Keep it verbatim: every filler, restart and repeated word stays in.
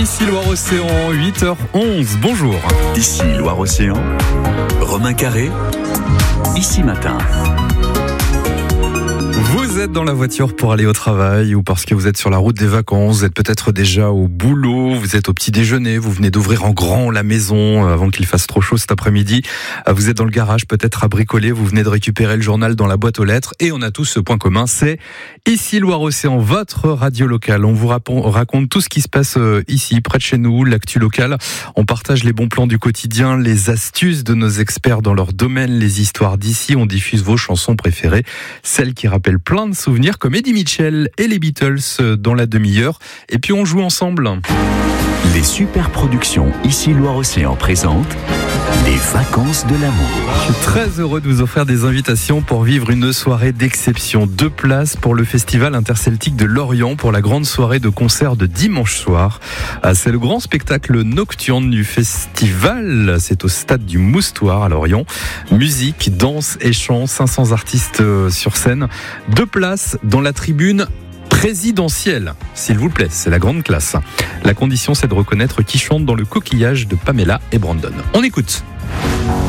Ici Loire-Océan, huit heures onze, bonjour. Ici Loire-Océan, Romain Carré, ici matin. Vous êtes dans la voiture pour aller au travail ou parce que vous êtes sur la route des vacances, vous êtes peut-être déjà au boulot, vous êtes au petit déjeuner, vous venez d'ouvrir en grand la maison avant qu'il fasse trop chaud cet après-midi, vous êtes dans le garage peut-être à bricoler, vous venez de récupérer le journal dans la boîte aux lettres et on a tous ce point commun, c'est ici Loire-Océan, votre radio locale. On vous raconte tout ce qui se passe ici, près de chez nous, l'actu locale. On partage les bons plans du quotidien, les astuces de nos experts dans leur domaine, les histoires d'ici. On diffuse vos chansons préférées, celles qui rappellent plein de souvenirs comme Eddie Mitchell et les Beatles dans la demi-heure. Et puis on joue ensemble. Les super productions ici Loire-Océan présentent les vacances de l'amour. Je suis très heureux de vous offrir des invitations pour vivre une soirée d'exception. Deux places pour le Festival interceltique de Lorient pour la grande soirée de concert de dimanche soir. C'est le grand spectacle nocturne du festival. C'est au stade du Moustoir à Lorient. Musique, danse et chant, cinq cents artistes sur scène. Deux places dans la tribune présidentielle, s'il vous plaît, c'est la grande classe. La condition, c'est de reconnaître qui chante dans le coquillage de Pamela et Brandon. On écoute.